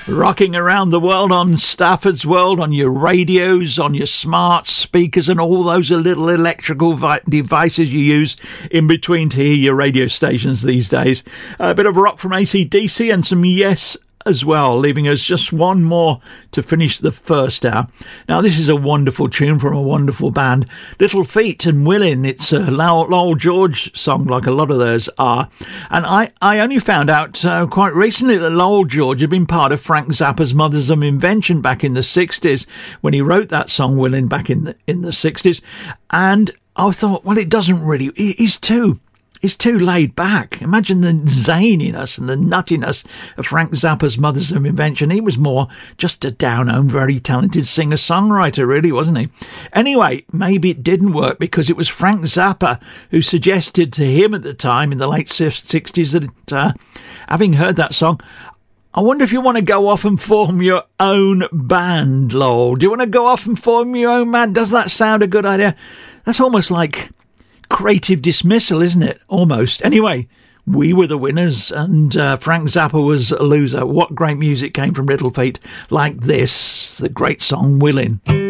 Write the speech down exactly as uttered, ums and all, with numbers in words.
Rocking around the world on Stafford's World, on your radios, on your smart speakers and all those little electrical vi- devices you use in between to hear your radio stations these days. A bit of rock from A C D C and some Yes as well, leaving us just one more to finish the first hour. Now, this is a wonderful tune from a wonderful band, Little Feat and Willin'. It's a Lowell, Lowell George song, like a lot of theirs are. And I, I only found out uh, quite recently that Lowell George had been part of Frank Zappa's Mothers of Invention back in the sixties, when he wrote that song, Willin', back in the, in the sixties. And I thought, well, it doesn't really... He's too... It's too laid back. Imagine the zaniness and the nuttiness of Frank Zappa's Mothers of Invention. He was more just a down-home, very talented singer-songwriter, really, wasn't he? Anyway, maybe it didn't work because it was Frank Zappa who suggested to him at the time in the late sixties that, uh, having heard that song, I wonder if you want to go off and form your own band, Lowell. Do you want to go off and form your own band? Does that sound a good idea? That's almost like creative dismissal, isn't it? Almost. Anyway, we were the winners and uh, Frank Zappa was a loser. What great music came from Little Feat like this, the great song Willin'.